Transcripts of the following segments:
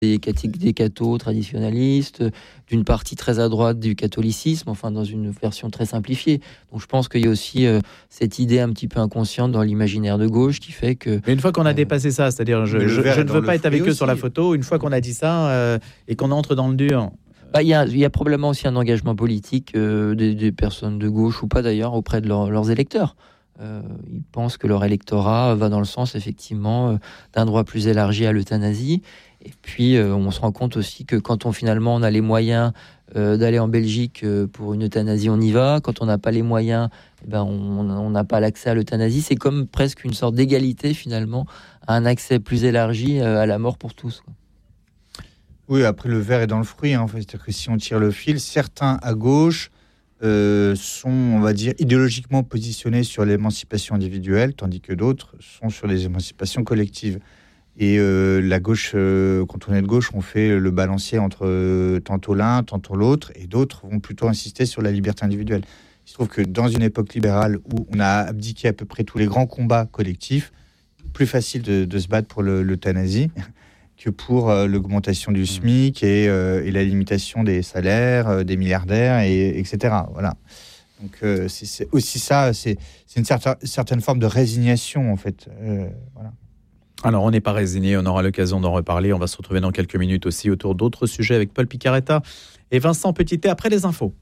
des cathos traditionnalistes, d'une partie très à droite du catholicisme, enfin dans une version très simplifiée. Donc je pense qu'il y a aussi cette idée un petit peu inconsciente dans l'imaginaire de gauche qui fait que... Mais une fois qu'on a dépassé ça, c'est-à-dire je ne veux pas être avec eux sur la photo, une fois qu'on a dit ça et qu'on entre dans le dur... Il y a probablement aussi un engagement politique des personnes de gauche ou pas d'ailleurs auprès de leurs électeurs. Ils pensent que leur électorat va dans le sens effectivement d'un droit plus élargi à l'euthanasie. Et puis on se rend compte aussi que quand on a les moyens d'aller en Belgique pour une euthanasie, on y va. Quand on n'a pas les moyens, on n'a pas l'accès à l'euthanasie. C'est comme presque une sorte d'égalité finalement, à un accès plus élargi à la mort pour tous, quoi. Oui, après le verre est dans le fruit. C'est-à-dire que si on tire le fil, certains à gauche sont, on va dire, idéologiquement positionnés sur l'émancipation individuelle, tandis que d'autres sont sur les émancipations collectives. Et la gauche, quand on est de gauche, on fait le balancier entre tantôt l'un, tantôt l'autre, et d'autres vont plutôt insister sur la liberté individuelle. Il se trouve que dans une époque libérale où on a abdiqué à peu près tous les grands combats collectifs, plus facile de se battre pour l'euthanasie que pour l'augmentation du SMIC et la limitation des salaires des milliardaires, etc. Voilà. Donc c'est aussi ça, c'est une certaine forme de résignation en fait. Voilà. Alors, on n'est pas résigné, on aura l'occasion d'en reparler. On va se retrouver dans quelques minutes aussi autour d'autres sujets avec Paul Picaretta et Vincent Petitet après les infos.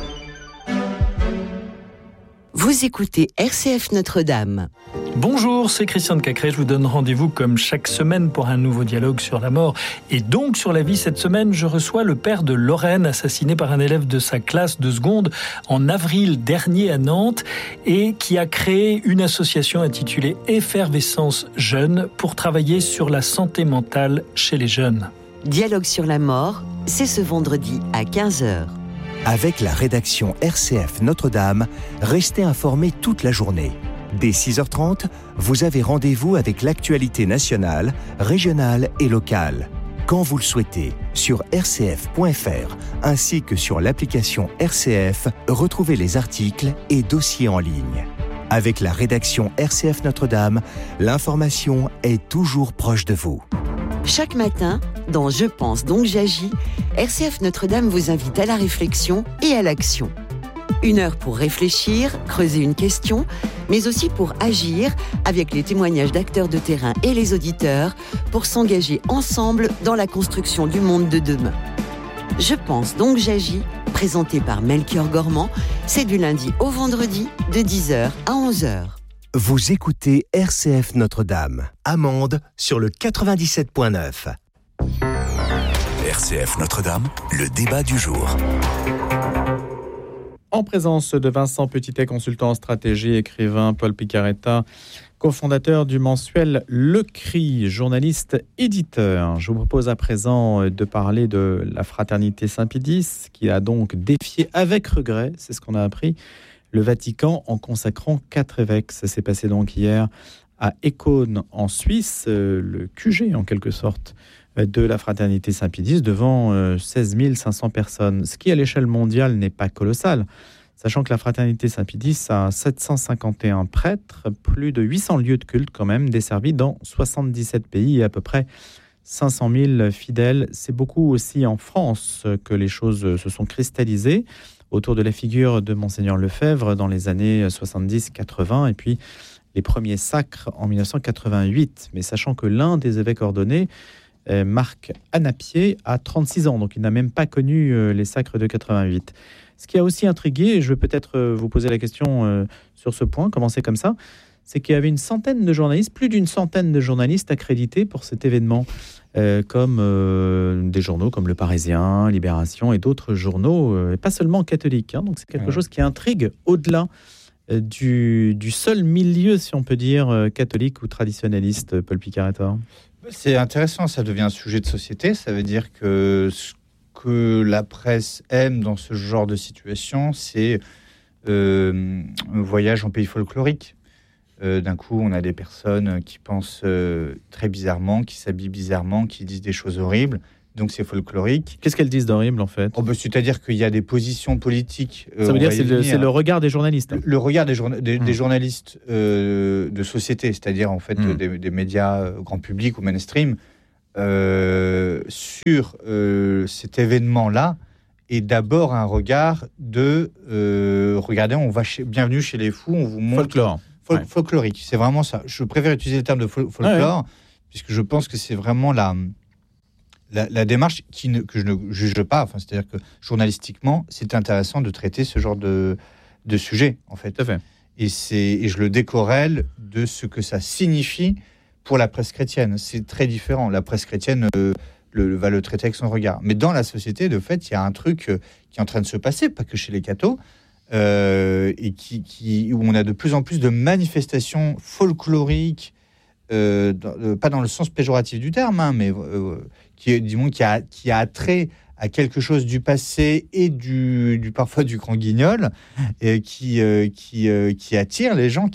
Vous écoutez RCF Notre-Dame. Bonjour, c'est Christian de Cacré. Je vous donne rendez-vous comme chaque semaine pour un nouveau dialogue sur la mort et donc sur la vie. Cette semaine, je reçois le père de Lorraine, assassiné par un élève de sa classe de seconde en avril dernier à Nantes et qui a créé une association intitulée Effervescence Jeune pour travailler sur la santé mentale chez les jeunes. Dialogue sur la mort, c'est ce vendredi à 15h. Avec la rédaction RCF Notre-Dame, restez informés toute la journée. Dès 6h30, vous avez rendez-vous avec l'actualité nationale, régionale et locale. Quand vous le souhaitez, sur rcf.fr, ainsi que sur l'application RCF, retrouvez les articles et dossiers en ligne. Avec la rédaction RCF Notre-Dame, l'information est toujours proche de vous. Chaque matin, dans Je pense donc j'agis, RCF Notre-Dame vous invite à la réflexion et à l'action. 1 heure pour réfléchir, creuser une question, mais aussi pour agir avec les témoignages d'acteurs de terrain et les auditeurs pour s'engager ensemble dans la construction du monde de demain. Je pense donc j'agis, présenté par Melchior Gormand, c'est du lundi au vendredi de 10h à 11h. Vous écoutez RCF Notre-Dame, Amande sur le 97.9. RCF Notre-Dame, le débat du jour. En présence de Vincent Petitet, consultant en stratégie, écrivain, Paul Picaretta, cofondateur du mensuel Le Cri, journaliste éditeur. Je vous propose à présent de parler de la fraternité Saint-Pédis, qui a donc défié avec regret, c'est ce qu'on a appris, le Vatican en consacrant 4 évêques. Ça s'est passé donc hier à Écône en Suisse, le QG en quelque sorte de la fraternité Saint-Pédis devant 16 500 personnes, ce qui à l'échelle mondiale n'est pas colossal, sachant que la fraternité Saint-Pédis a 751 prêtres, plus de 800 lieux de culte quand même, desservis dans 77 pays et à peu près 500 000 fidèles. C'est beaucoup aussi en France que les choses se sont cristallisées autour de la figure de Monseigneur Lefebvre dans les années 70-80 et puis les premiers sacres en 1988. Mais sachant que l'un des évêques ordonnés, Marc Anapier, a 36 ans, donc il n'a même pas connu les sacres de 88. Ce qui a aussi intrigué, et je vais peut-être vous poser la question sur ce point, commencer comme ça, c'est qu'il y avait une centaine de journalistes, plus d'une centaine de journalistes accrédités pour cet événement, comme des journaux comme Le Parisien, Libération et d'autres journaux, et pas seulement catholiques. Donc c'est quelque chose qui intrigue au-delà du seul milieu, si on peut dire, catholique ou traditionnaliste, Paul Picaretta. C'est intéressant, ça devient un sujet de société. Ça veut dire que ce que la presse aime dans ce genre de situation, c'est un voyage en pays folklorique. D'un coup, on a des personnes qui pensent très bizarrement, qui s'habillent bizarrement, qui disent des choses horribles. Donc c'est folklorique. Qu'est-ce qu'elles disent d'horrible en fait ? C'est-à-dire qu'il y a des positions politiques. Ça veut dire que c'est le regard des journalistes. Le regard des journalistes de société, c'est-à-dire en fait des médias grand public ou mainstream, sur cet événement-là est d'abord un regard de regardez, bienvenue chez les fous, on vous montre folklorique. C'est vraiment ça. Je préfère utiliser le terme de folklore puisque je pense que c'est vraiment la démarche que je ne juge pas. Enfin, c'est-à-dire que journalistiquement, c'est intéressant de traiter ce genre de sujet, en fait. Tout à fait. Et je le décorrèle de ce que ça signifie pour la presse chrétienne. C'est très différent. La presse chrétienne va le traiter avec son regard. Mais dans la société, de fait, il y a un truc qui est en train de se passer, pas que chez les cathos, et où on a de plus en plus de manifestations folkloriques, pas dans le sens péjoratif du terme, hein, mais qui a attrait à quelque chose du passé et parfois du grand guignol, et qui attire les gens,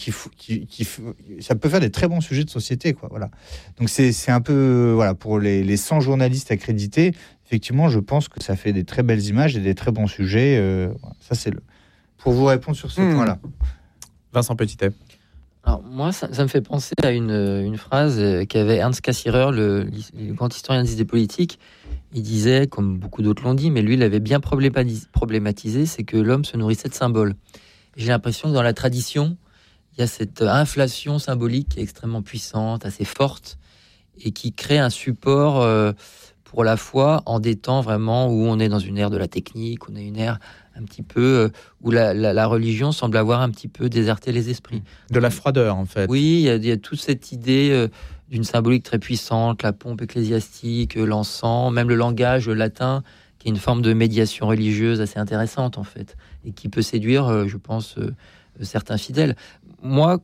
ça peut faire des très bons sujets de société, quoi. Voilà. Donc c'est un peu, voilà, pour les 100 journalistes accrédités, effectivement, je pense que ça fait des très belles images et des très bons sujets. Ça, c'est pour vous répondre sur ce point-là. Vincent Petitet. Alors moi, ça me fait penser à une phrase qu'avait Ernst Cassirer, le grand historien des idées politiques. Il disait, comme beaucoup d'autres l'ont dit, mais lui, il avait bien problématisé, c'est que l'homme se nourrissait de symboles. Et j'ai l'impression que dans la tradition, il y a cette inflation symbolique qui est extrêmement puissante, assez forte, et qui crée un support pour la foi en des temps vraiment où on est dans une ère de la technique, on est une ère un petit peu où la religion semble avoir un petit peu déserté les esprits. De la froideur, en fait. Oui, il y a toute cette idée d'une symbolique très puissante, la pompe ecclésiastique, l'encens, même le langage latin, qui est une forme de médiation religieuse assez intéressante, en fait, et qui peut séduire, je pense, certains fidèles. Moi,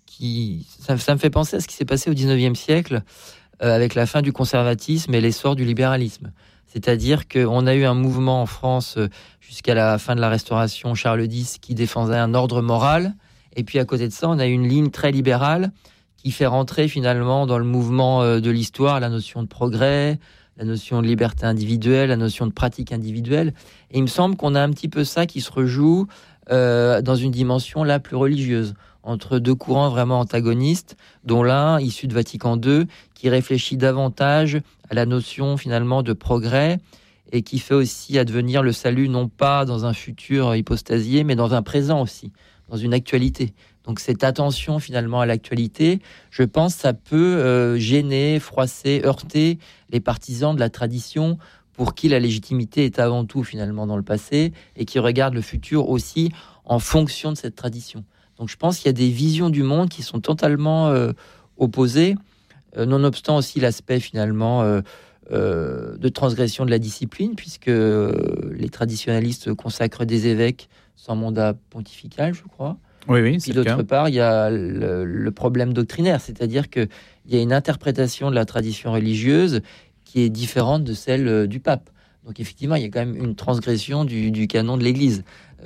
ça me fait penser à ce qui s'est passé au XIXe siècle, avec la fin du conservatisme et l'essor du libéralisme. C'est-à-dire qu'on a eu un mouvement en France jusqu'à la fin de la Restauration, Charles X, qui défendait un ordre moral. Et puis à côté de ça, on a une ligne très libérale qui fait rentrer finalement dans le mouvement de l'histoire la notion de progrès, la notion de liberté individuelle, la notion de pratique individuelle. Et il me semble qu'on a un petit peu ça qui se rejoue dans une dimension là plus religieuse, entre deux courants vraiment antagonistes, dont l'un, issu de Vatican II, qui réfléchit davantage à la notion finalement de progrès et qui fait aussi advenir le salut non pas dans un futur hypostasié, mais dans un présent aussi, dans une actualité. Donc cette attention finalement à l'actualité, je pense ça peut gêner, froisser, heurter les partisans de la tradition pour qui la légitimité est avant tout finalement dans le passé et qui regardent le futur aussi en fonction de cette tradition. Donc je pense qu'il y a des visions du monde qui sont totalement opposées, nonobstant aussi l'aspect finalement de transgression de la discipline, puisque les traditionalistes consacrent des évêques sans mandat pontifical, je crois. Oui, c'est le cas. D'autre part, il y a le problème doctrinaire, c'est-à-dire qu'il y a une interprétation de la tradition religieuse qui est différente de celle du pape. Donc effectivement, il y a quand même une transgression du canon de l'Église.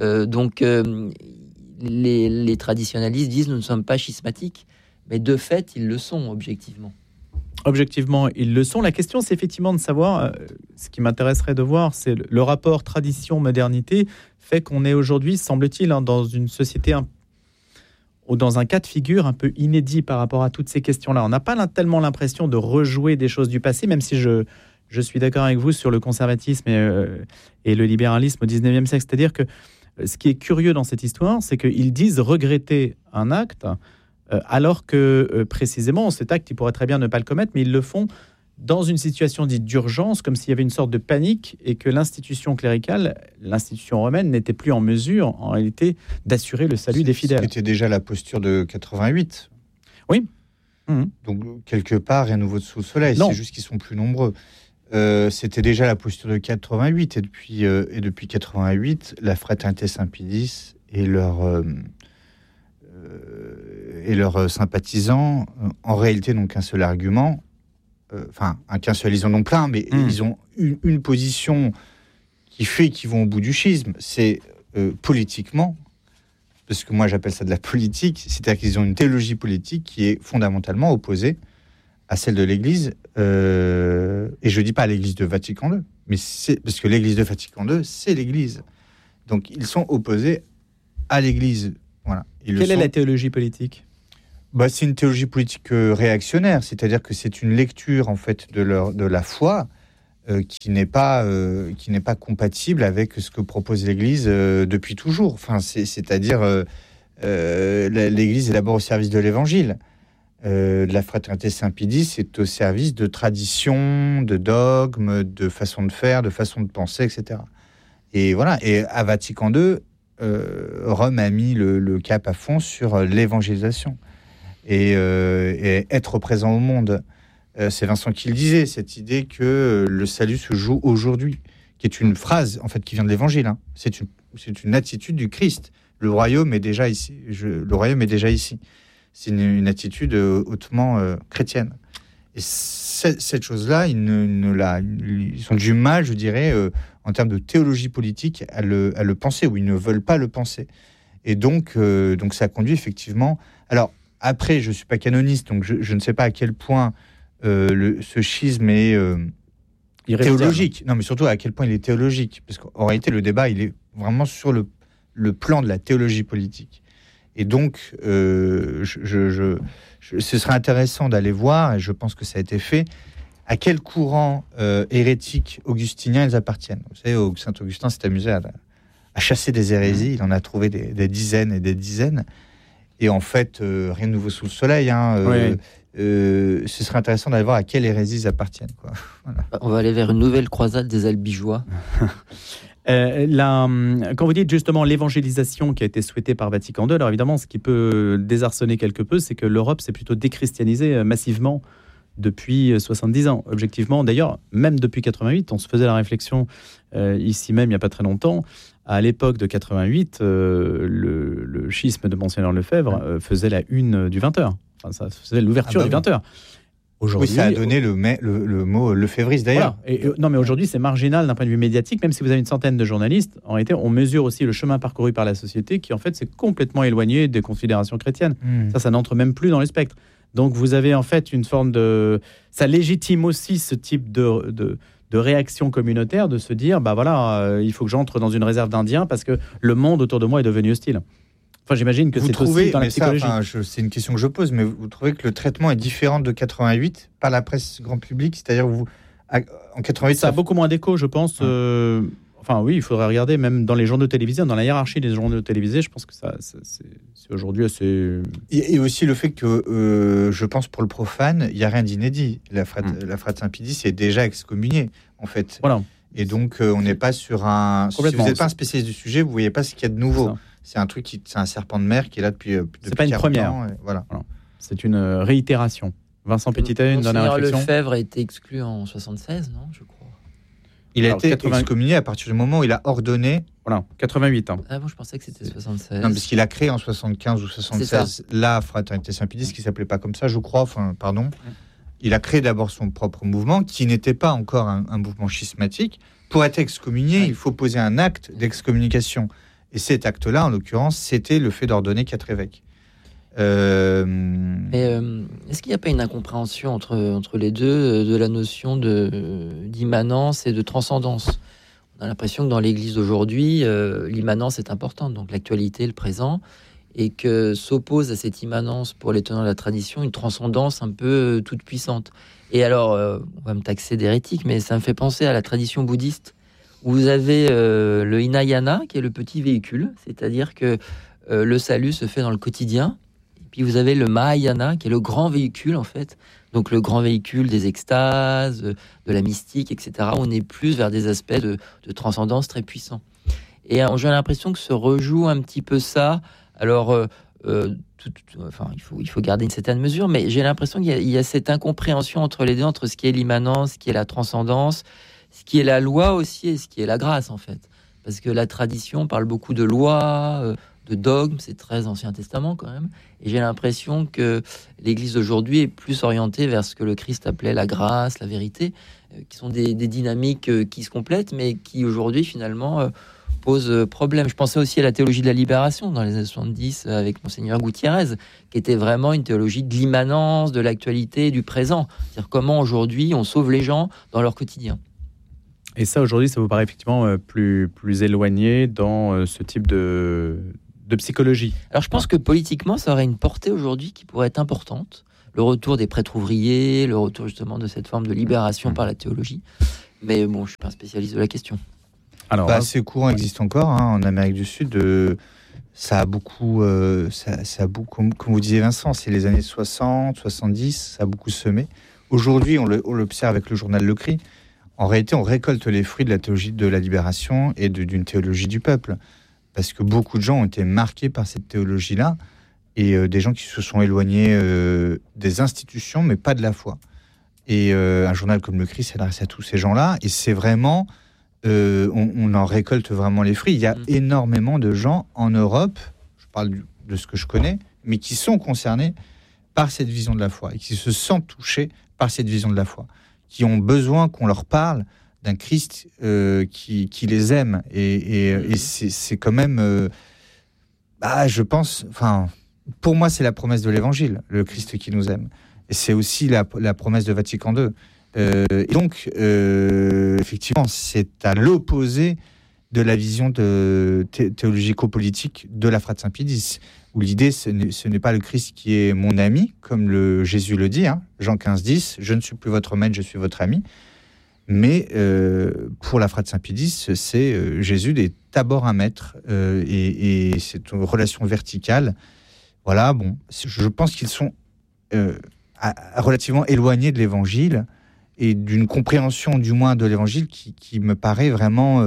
Les traditionalistes disent nous ne sommes pas schismatiques, mais de fait, ils le sont objectivement. Objectivement, ils le sont. La question, c'est effectivement de savoir, ce qui m'intéresserait de voir, c'est le rapport tradition-modernité fait qu'on est aujourd'hui, semble-t-il, dans une société ou dans un cas de figure un peu inédit par rapport à toutes ces questions-là. On n'a pas tellement l'impression de rejouer des choses du passé, même si je suis d'accord avec vous sur le conservatisme et le libéralisme au XIXe siècle. C'est-à-dire que ce qui est curieux dans cette histoire, c'est qu'ils disent regretter un acte, alors que précisément, cet acte, ils pourraient très bien ne pas le commettre, mais ils le font dans une situation dite d'urgence, comme s'il y avait une sorte de panique et que l'institution cléricale, l'institution romaine, n'était plus en mesure, en réalité, d'assurer le salut des fidèles. C'était déjà la posture de 88. Oui. Donc, quelque part, rien de nouveau sous le soleil. Non. C'est juste qu'ils sont plus nombreux. C'était déjà la posture de 88. Et depuis 88, la Fraternité Saint-Pie-X et leurs sympathisants, en réalité, n'ont qu'un seul argument. Qu'un seul, ils en ont plein, mais ils ont une position qui fait qu'ils vont au bout du schisme. C'est politiquement, parce que moi j'appelle ça de la politique, c'est-à-dire qu'ils ont une théologie politique qui est fondamentalement opposée à celle de l'Église, et je ne dis pas à l'Église de Vatican II, mais parce que l'Église de Vatican II, c'est l'Église. Donc ils sont opposés à l'Église. Voilà. Quelle est la théologie politique ? C'est une théologie politique réactionnaire, c'est-à-dire que c'est une lecture en fait de la foi qui n'est pas compatible avec ce que propose l'Église depuis toujours. Enfin, c'est-à-dire l'Église est d'abord au service de l'Évangile. La fraternité Saint-Pédis c'est au service de traditions, de dogmes, de façons de faire, de façons de penser, etc. Et voilà. Et à Vatican II, Rome a mis le cap à fond sur l'évangélisation. Et être présent au monde. C'est Vincent qui le disait, cette idée que le salut se joue aujourd'hui, qui est une phrase en fait qui vient de l'Évangile. Hein. C'est une attitude du Christ. Le royaume est déjà ici. Le royaume est déjà ici. C'est une attitude hautement chrétienne. Et cette chose-là, ils ont du mal, je dirais, en termes de théologie politique, à le penser, ou ils ne veulent pas le penser. Et donc ça conduit effectivement. Alors après, je ne suis pas canoniste, donc je ne sais pas à quel point ce schisme est théologique. Non, mais surtout à quel point il est théologique. Parce qu'en réalité, le débat, il est vraiment sur le plan de la théologie politique. Et donc, ce serait intéressant d'aller voir, et je pense que ça a été fait, à quel courant hérétique augustinien ils appartiennent. Vous savez, Saint-Augustin s'est amusé à chasser des hérésies. Il en a trouvé des dizaines et des dizaines. Et en fait, rien de nouveau sous le soleil. Hein, ce serait intéressant d'aller voir à quelle hérésie ils appartiennent. Quoi. Voilà. On va aller vers une nouvelle croisade des albigeois. Quand vous dites justement l'évangélisation qui a été souhaitée par Vatican II, alors évidemment, ce qui peut désarçonner quelque peu, c'est que l'Europe s'est plutôt déchristianisée massivement depuis 70 ans. Objectivement, d'ailleurs, même depuis 88, on se faisait la réflexion ici même, il n'y a pas très longtemps. À l'époque de 88, le schisme de Monseigneur Lefebvre faisait la une du 20h. Enfin, ça faisait l'ouverture du 20h. Aujourd'hui, oui, ça a donné le mot lefévriste d'ailleurs. Voilà. Non, mais aujourd'hui, c'est marginal d'un point de vue médiatique. Même si vous avez une centaine de journalistes, en réalité, on mesure aussi le chemin parcouru par la société qui, en fait, s'est complètement éloigné des considérations chrétiennes. Ça n'entre même plus dans les spectres. Donc, vous avez en fait une forme de... Ça légitime aussi ce type de réaction communautaire, de se dire, il faut que j'entre dans une réserve d'Indiens parce que le monde autour de moi est devenu hostile. Enfin, j'imagine que c'est aussi dans la psychologie. C'est une question que je pose, mais vous trouvez que le traitement est différent de 88 par la presse grand public, c'est-à-dire en 88 ça a beaucoup moins d'écho, je pense. Oui, il faudrait regarder même dans les journaux télévisés, dans la hiérarchie des journaux télévisés. Je pense que c'est aujourd'hui assez. Et aussi le fait que, je pense pour le profane, il y a rien d'inédit. La frate Saint-Pédis est déjà excommuniée, en fait. Voilà. Et donc on n'est pas sur un. Si vous n'êtes pas un spécialiste du sujet, vous voyez pas ce qu'il y a de nouveau. C'est un truc c'est un serpent de mer qui est là depuis. C'est pas une première. Ans, voilà. C'est une réitération. Vincent Petitet, une dernière réflexion. Lefebvre a été exclu en 76, non, je crois. Il a été excommunié à partir du moment où il a ordonné. Voilà, 88 ans. Ah bon, je pensais que c'était 76. Non, parce qu'il a créé en 75 ou 76 la fraternité Saint-Pédis, qui s'appelait pas comme ça, je crois. Enfin, pardon. Il a créé d'abord son propre mouvement, qui n'était pas encore un mouvement schismatique. Pour être excommunié, il faut poser un acte d'excommunication. Et cet acte-là, en l'occurrence, c'était le fait d'ordonner 4 évêques. Mais est-ce qu'il n'y a pas une incompréhension entre les deux de la notion d'immanence et de transcendance ? On a l'impression que dans l'Église d'aujourd'hui, l'immanence est importante, donc l'actualité, le présent, et que s'oppose à cette immanence pour les tenants de la tradition une transcendance un peu toute puissante. Et alors, on va me taxer d'hérétique, mais ça me fait penser à la tradition bouddhiste, où vous avez le Hinayana, qui est le petit véhicule, c'est-à-dire que le salut se fait dans le quotidien. Et puis vous avez le Mahayana, qui est le grand véhicule, en fait. Donc le grand véhicule des extases, de la mystique, etc. On est plus vers des aspects de transcendance très puissants. Et j'ai l'impression que se rejoue un petit peu ça. Alors, il faut garder une certaine mesure, mais j'ai l'impression qu'il y a cette incompréhension entre les deux, entre ce qui est l'immanence, ce qui est la transcendance, ce qui est la loi aussi et ce qui est la grâce, en fait. Parce que la tradition parle beaucoup de loi, de dogme, c'est très Ancien Testament quand même. Et j'ai l'impression que l'Église d'aujourd'hui est plus orientée vers ce que le Christ appelait la grâce, la vérité, qui sont des dynamiques qui se complètent, mais qui aujourd'hui finalement posent problème. Je pensais aussi à la théologie de la libération dans les années 70 avec Monseigneur Gutiérrez, qui était vraiment une théologie de l'immanence, de l'actualité, du présent. C'est-à-dire comment aujourd'hui on sauve les gens dans leur quotidien. Et ça, aujourd'hui, ça vous paraît effectivement plus éloigné dans ce type de de psychologie. Alors je pense que politiquement, ça aurait une portée aujourd'hui qui pourrait être importante. Le retour des prêtres ouvriers, le retour justement de cette forme de libération par la théologie. Mais bon, je ne suis pas un spécialiste de la question. Alors, ces courants existent encore en Amérique du Sud. Ça a beaucoup, comme vous disiez Vincent, c'est les années 60, 70, ça a beaucoup semé. Aujourd'hui, on l'observe avec le journal Le Cri. En réalité, on récolte les fruits de la théologie de la libération et d'une théologie du peuple. Parce que beaucoup de gens ont été marqués par cette théologie-là, et des gens qui se sont éloignés des institutions, mais pas de la foi. Et un journal comme Le Cri s'adresse à tous ces gens-là, et c'est vraiment... on en récolte vraiment les fruits. Il y a énormément de gens en Europe, je parle de ce que je connais, mais qui sont concernés par cette vision de la foi, et qui se sentent touchés par cette vision de la foi, qui ont besoin qu'on leur parle d'un Christ qui les aime. Et c'est quand même... je pense... Pour moi, c'est la promesse de l'Évangile, le Christ qui nous aime. Et c'est aussi la promesse de Vatican II. Et donc, effectivement, c'est à l'opposé de la vision théologico-politique de la Frate Saint-Pie X, où l'idée, ce n'est pas le Christ qui est mon ami, comme Jésus le dit, Jean 15, 10, « Je ne suis plus votre maître, je suis votre ami ». Mais pour la Frate Saint-Pie X, c'est Jésus est d'abord un maître, et c'est une relation verticale. Voilà, bon, je pense qu'ils sont relativement éloignés de l'Évangile, et d'une compréhension du moins de l'Évangile qui me paraît vraiment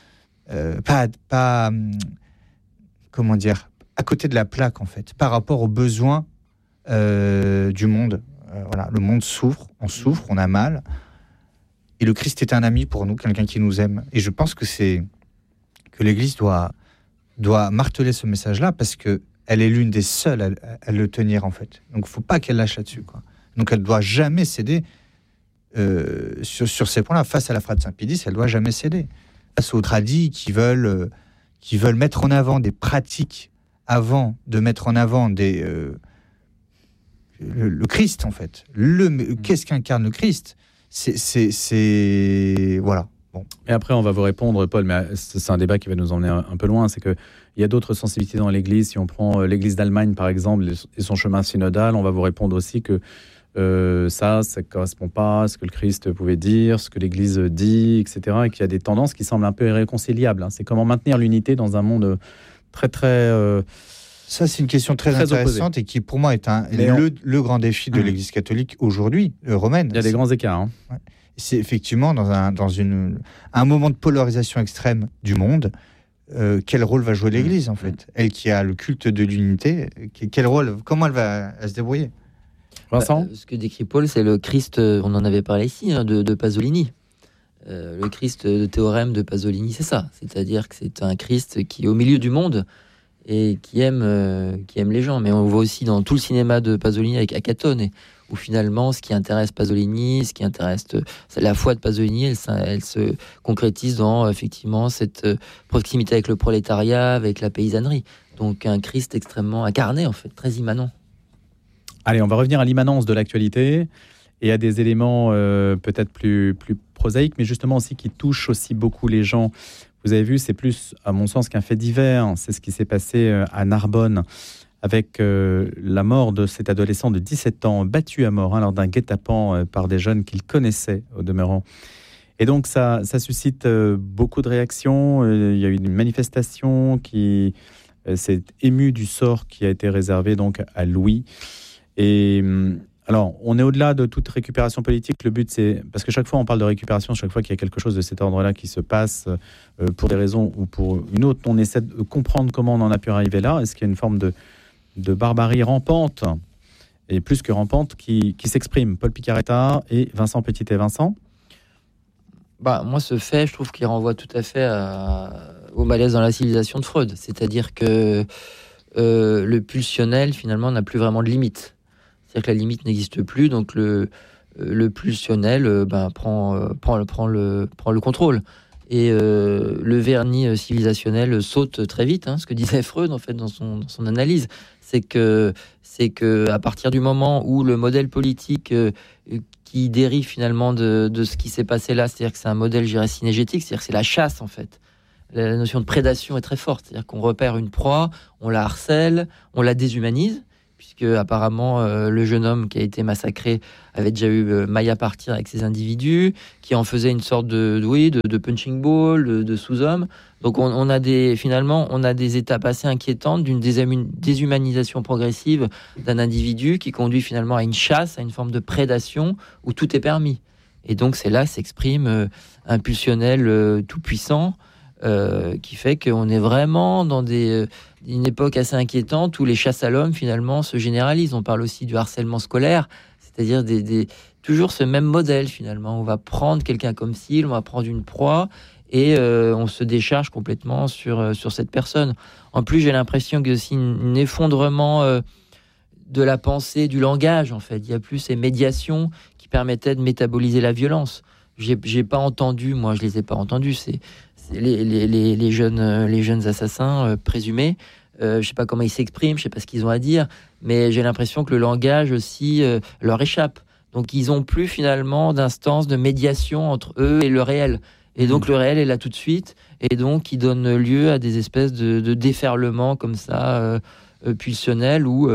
pas comment dire, à côté de la plaque en fait, par rapport aux besoins du monde. Voilà, le monde souffre, on a mal, et le Christ est un ami pour nous, quelqu'un qui nous aime. Et je pense que l'Église doit marteler ce message-là, parce que elle est l'une des seules à le tenir en fait. Donc il ne faut pas qu'elle lâche là-dessus, quoi. Donc elle ne doit jamais céder. Sur ces points-là, face à la Frate Saint-Pie X, elle ne doit jamais céder. Face aux tradis qui veulent mettre en avant des pratiques avant de mettre en avant le Christ, en fait. Qu'est-ce qu'incarne le Christ ? C'est voilà. Bon. Et après, on va vous répondre, Paul, mais c'est un débat qui va nous emmener un peu loin. C'est qu'il y a d'autres sensibilités dans l'Église. Si on prend l'Église d'Allemagne, par exemple, et son chemin synodal, on va vous répondre aussi que ça ne correspond pas à ce que le Christ pouvait dire, ce que l'Église dit, etc. Et qu'il y a des tendances qui semblent un peu irréconciliables. C'est comment maintenir l'unité dans un monde très, très... Ça, c'est une question très intéressante opposée. Et qui, pour moi, est le grand défi de l'Église catholique aujourd'hui, romaine. Il y a des grands écarts. Ouais. C'est effectivement dans un moment de polarisation extrême du monde. Quel rôle va jouer l'Église, en fait ? Elle qui a le culte de l'unité, comment elle va se débrouiller ? Vincent ? Ce que décrit Paul, c'est le Christ, on en avait parlé ici, de Pasolini. Le Christ de Théorème de Pasolini, c'est ça. C'est-à-dire que c'est un Christ qui est au milieu du monde et qui aime les gens. Mais on voit aussi dans tout le cinéma de Pasolini avec Acatone, où finalement, ce qui intéresse Pasolini, c'est la foi de Pasolini, elle se concrétise dans effectivement cette proximité avec le prolétariat, avec la paysannerie. Donc un Christ extrêmement incarné, en fait, très immanent. Allez, on va revenir à l'immanence de l'actualité et à des éléments peut-être plus prosaïques, mais justement aussi qui touchent aussi beaucoup les gens. Vous avez vu, c'est plus, à mon sens, qu'un fait divers. C'est ce qui s'est passé à Narbonne avec la mort de cet adolescent de 17 ans, battu à mort lors d'un guet-apens par des jeunes qu'il connaissait au demeurant. Et donc, ça suscite beaucoup de réactions. Il y a eu une manifestation qui s'est émue du sort qui a été réservé donc à Louis. Et alors, on est au-delà de toute récupération politique. Le but, c'est... Parce que chaque fois, on parle de récupération, chaque fois qu'il y a quelque chose de cet ordre-là qui se passe pour des raisons ou pour une autre, on essaie de comprendre comment on en a pu arriver là. Est-ce qu'il y a une forme de barbarie rampante, et plus que rampante, qui s'exprime ? Paul Picaretta et Vincent Petit. Et Vincent ? Moi, ce fait, je trouve qu'il renvoie tout à fait au malaise dans la civilisation de Freud. C'est-à-dire que le pulsionnel, finalement, n'a plus vraiment de limite. C'est-à-dire que la limite n'existe plus, donc le pulsionnel prend le contrôle. Et le vernis civilisationnel saute très vite. Ce que disait Freud, en fait, dans son analyse, c'est que à partir du moment où le modèle politique qui dérive finalement de ce qui s'est passé là, c'est-à-dire que c'est un modèle, je dirais, synégétique, c'est-à-dire que c'est la chasse, en fait. la notion de prédation est très forte. C'est-à-dire qu'on repère une proie, on la harcèle, on la déshumanise, puisque apparemment le jeune homme qui a été massacré avait déjà eu maille à partir avec ces individus, qui en faisait une sorte de punching ball, de sous-homme. Donc on a des étapes assez inquiétantes d'une déshumanisation progressive d'un individu qui conduit finalement à une chasse, à une forme de prédation où tout est permis. Et donc c'est là que s'exprime un pulsionnel tout-puissant qui fait qu'on est vraiment dans une époque assez inquiétante où les chasses à l'homme finalement se généralisent. On parle aussi du harcèlement scolaire, c'est-à-dire toujours ce même modèle finalement. On va prendre quelqu'un comme cible, on va prendre une proie et on se décharge complètement sur cette personne. En plus, j'ai l'impression qu'il y a aussi un effondrement de la pensée, du langage en fait. Il y a plus ces médiations qui permettaient de métaboliser la violence. J'ai pas entendu, moi je les ai pas entendus, c'est les jeunes assassins présumés. Je sais pas comment ils s'expriment, je sais pas ce qu'ils ont à dire, mais j'ai l'impression que le langage aussi leur échappe. Donc ils ont plus finalement d'instance de médiation entre eux et le réel. Et donc le réel est là tout de suite, et donc il donne lieu à des espèces de déferlements comme ça, pulsionnels, où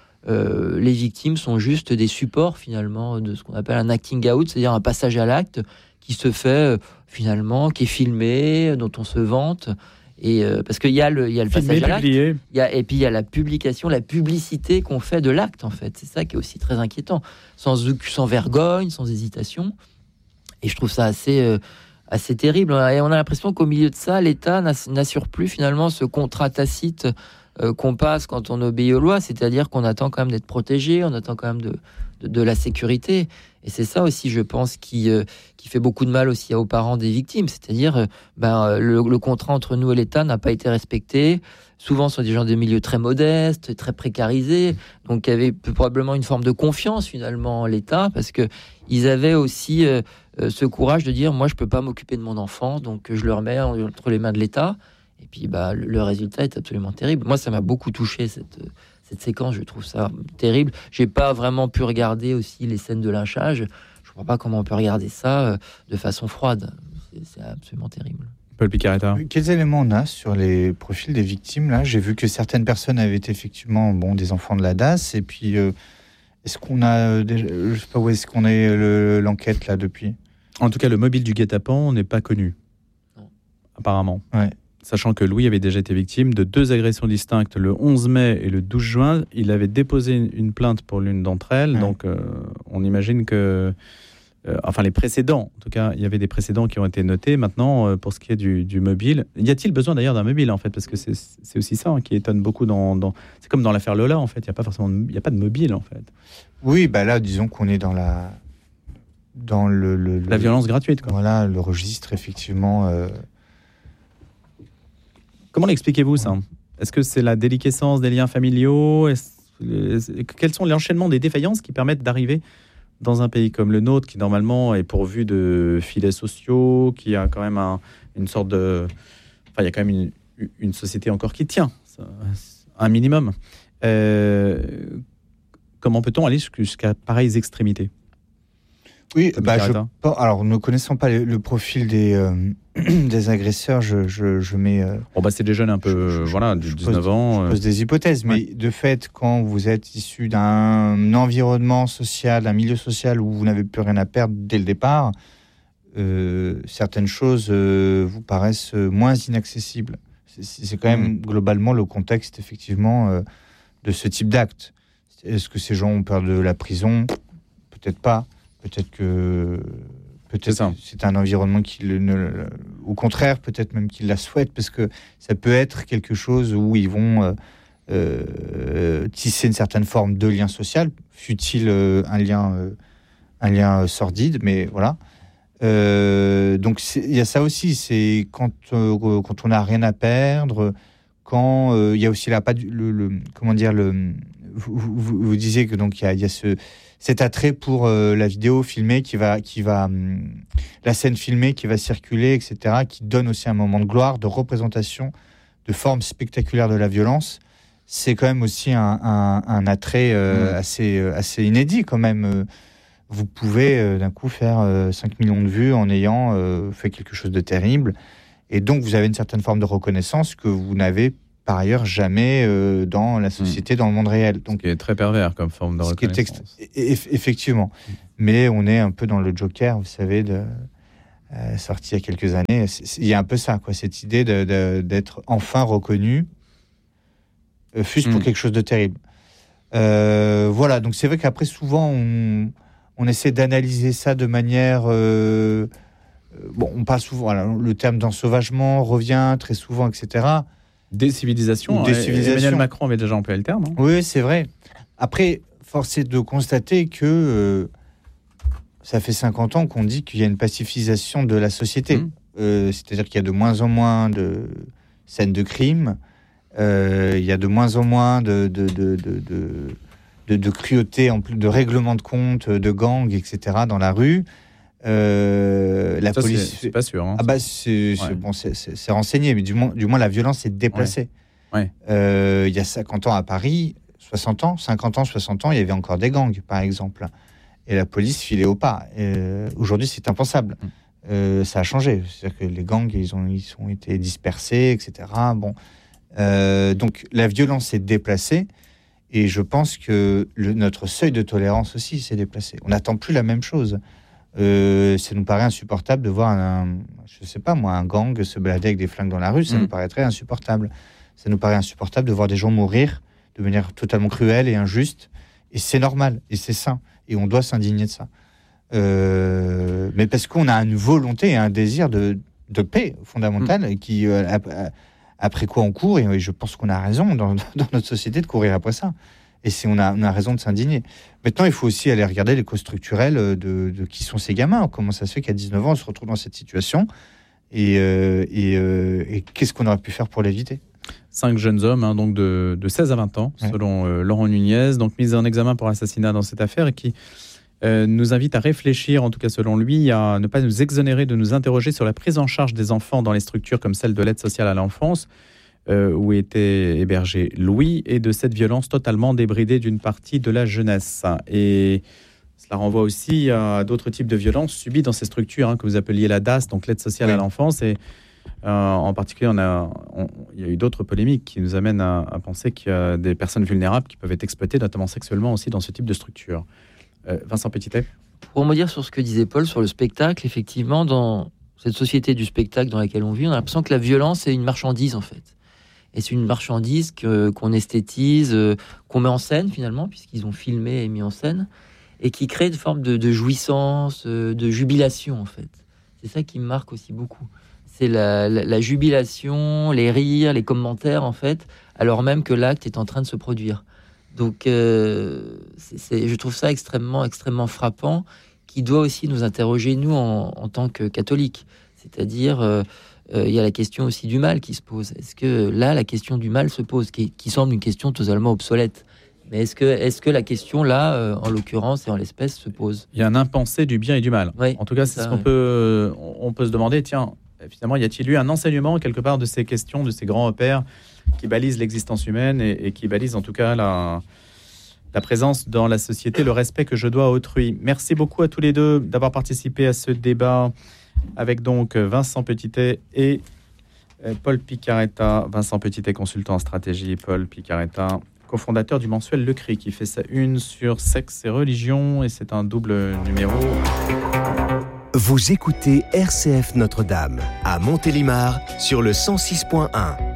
les victimes sont juste des supports finalement de ce qu'on appelle un acting out, c'est-à-dire un passage à l'acte qui se fait finalement, qui est filmé, dont on se vante. Et parce qu'il y a le passage à l'acte, et puis il y a la publication, la publicité qu'on fait de l'acte en fait. C'est ça qui est aussi très inquiétant, sans vergogne, sans hésitation. Et je trouve ça assez terrible. Et on a l'impression qu'au milieu de ça, l'État n'assure plus finalement ce contrat tacite qu'on passe quand on obéit aux lois, c'est-à-dire qu'on attend quand même d'être protégé, on attend quand même de la sécurité. Et c'est ça aussi, je pense, qui fait beaucoup de mal aussi aux parents des victimes, c'est-à-dire le contrat entre nous et l'État n'a pas été respecté. Souvent, ce sont des gens de milieux très modestes, très précarisés, donc il y avait probablement une forme de confiance finalement en l'État, parce qu'ils avaient aussi ce courage de dire, moi je peux pas m'occuper de mon enfant, donc je le remets entre les mains de l'État. Et puis le résultat est absolument terrible. Moi, ça m'a beaucoup touché cette séquence, je trouve ça terrible. J'ai pas vraiment pu regarder aussi les scènes de lynchage. Je ne vois pas comment on peut regarder ça de façon froide. C'est absolument terrible. Paul Picaretta. Quels éléments on a sur les profils des victimes là ? J'ai vu que certaines personnes avaient été effectivement des enfants de la DAS. Et puis, est-ce qu'on a je sais pas où est-ce qu'on est l'enquête là depuis ? En tout cas, le mobile du guet-apens n'est pas connu. Non. Apparemment. Ouais. Sachant que Louis avait déjà été victime de 2 agressions distinctes le 11 mai et le 12 juin. Il avait déposé une plainte pour l'une d'entre elles. Ouais. Donc, on imagine que... les précédents, en tout cas, il y avait des précédents qui ont été notés. Maintenant, pour ce qui est du mobile, y a-t-il besoin d'ailleurs d'un mobile, en fait ? Parce que c'est aussi ça qui étonne beaucoup. C'est comme dans l'affaire Lola, en fait. Il n'y a pas de mobile, en fait. Oui, là, disons qu'on est dans la violence gratuite, quoi. Voilà, le registre, effectivement... Comment l'expliquez-vous, ça ? Est-ce que c'est la déliquescence des liens familiaux ? Quels sont les enchaînements des défaillances qui permettent d'arriver dans un pays comme le nôtre, qui normalement est pourvu de filets sociaux, qui a quand même une sorte de... il y a quand même une société encore qui tient, un minimum. Comment peut-on aller jusqu'à pareilles extrémités ? Oui, alors ne connaissant pas le profil des agresseurs, je mets... c'est des jeunes un peu, du 19 ans. Je pose des hypothèses, mais de fait, quand vous êtes issu d'un environnement social, d'un milieu social où vous n'avez plus rien à perdre dès le départ, certaines choses vous paraissent moins inaccessibles. C'est quand même globalement le contexte, effectivement, de ce type d'acte. Est-ce que ces gens ont peur de la prison ? Peut-être pas. Peut-être que c'est un environnement au contraire, peut-être même qu'ils la souhaitent, parce que ça peut être quelque chose où ils vont tisser une certaine forme de lien social, fût-il un lien sordide, mais voilà. Donc il y a ça aussi, c'est quand on n'a rien à perdre, quand il y a aussi vous disiez que donc il y a cet attrait pour la vidéo filmée la scène filmée qui va circuler, etc., qui donne aussi un moment de gloire, de représentation, de forme spectaculaire de la violence. C'est quand même aussi un attrait assez inédit quand même. Vous pouvez d'un coup faire 5 millions de vues en ayant fait quelque chose de terrible. Et donc, vous avez une certaine forme de reconnaissance que vous n'avez par ailleurs jamais dans la société, dans le monde réel. Donc, ce qui est très pervers comme forme de reconnaissance. Effectivement. Mais on est un peu dans le Joker, vous savez, sorti il y a quelques années. Il y a un peu ça, quoi, cette idée d'être enfin reconnu, fût-ce pour quelque chose de terrible. Voilà, donc c'est vrai qu'après, souvent, on essaie d'analyser ça de manière... on parle souvent, voilà, le terme d'ensauvagement revient très souvent, etc. Décivilisation. Emmanuel Macron avait déjà employé le terme. Non ? Oui, c'est vrai. Après, force est de constater que ça fait 50 ans qu'on dit qu'il y a une pacifisation de la société. C'est-à-dire qu'il y a de moins en moins de scènes de crime, il y a de moins en moins de cruauté, en plus de règlements de compte, de gangs, etc. dans la rue. La police, c'est pas sûr. Hein. Ah bah c'est renseigné, mais du moins la violence est déplacée. Ouais. Il y a 50 ans à Paris, 50 ans, 60 ans, il y avait encore des gangs, par exemple. Et la police filait au pas. Aujourd'hui, c'est impensable. Ça a changé. C'est-à-dire que les gangs, ils ont été dispersés, etc. Bon. Donc, la violence est déplacée. Et je pense que notre seuil de tolérance aussi s'est déplacé. On n'attend plus la même chose. Ça nous paraît insupportable de voir un gang se balader avec des flingues dans la rue. Ça nous paraîtrait insupportable. Ça nous paraît insupportable de voir des gens mourir de manière totalement cruelle et injuste. Et c'est normal, et c'est sain. Et on doit s'indigner de ça. Mais parce qu'on a une volonté et un désir de paix fondamentale qui, après quoi on court, et je pense qu'on a raison dans notre société de courir après ça. Et on a raison de s'indigner. Maintenant, il faut aussi aller regarder les causes structurelles de qui sont ces gamins. Comment ça se fait qu'à 19 ans, on se retrouve dans cette situation et qu'est-ce qu'on aurait pu faire pour l'éviter ? 5 jeunes hommes, donc de 16 à 20 ans, selon Laurent Nunez, donc mis en examen pour assassinat dans cette affaire et qui nous invite à réfléchir, en tout cas selon lui, à ne pas nous exonérer de nous interroger sur la prise en charge des enfants dans les structures comme celle de l'aide sociale à l'enfance, où était hébergé Louis, et de cette violence totalement débridée d'une partie de la jeunesse. Et cela renvoie aussi à d'autres types de violences subies dans ces structures, que vous appeliez la DAS, donc l'aide sociale à l'enfance. Et en particulier, il y a eu d'autres polémiques qui nous amènent à penser qu'il y a des personnes vulnérables qui peuvent être exploitées, notamment sexuellement aussi, dans ce type de structure. Vincent Petitet ? Pour me dire sur ce que disait Paul sur le spectacle, effectivement, dans cette société du spectacle dans laquelle on vit, on a l'impression que la violence est une marchandise, en fait. Et c'est une marchandise qu'on esthétise, qu'on met en scène, finalement, puisqu'ils ont filmé et mis en scène, et qui crée une forme de jouissance, de jubilation, en fait. C'est ça qui me marque aussi beaucoup. C'est la jubilation, les rires, les commentaires, en fait, alors même que l'acte est en train de se produire. Donc, je trouve ça extrêmement, extrêmement frappant, qui doit aussi nous interroger, nous, en tant que catholiques. C'est-à-dire, il y a la question aussi du mal qui se pose. Est-ce que là, la question du mal se pose, qui semble une question totalement obsolète ? Mais est-ce que la question, là, en l'occurrence et en l'espèce, se pose ? Il y a un impensé du bien et du mal. Oui, en tout cas, c'est ce qu'on peut... On peut se demander, tiens, finalement, y a-t-il eu un enseignement, quelque part, de ces questions, de ces grands repères qui balisent l'existence humaine et qui balisent, en tout cas, la présence dans la société, le respect que je dois à autrui. Merci beaucoup à tous les deux d'avoir participé à ce débat avec donc Vincent Petitet et Paul Picaretta. Vincent Petitet, consultant en stratégie, Paul Picaretta, cofondateur du mensuel Le Cri, qui fait sa une sur sexe et religion, et c'est un double numéro. Vous écoutez RCF Notre-Dame à Montélimar sur le 106.1.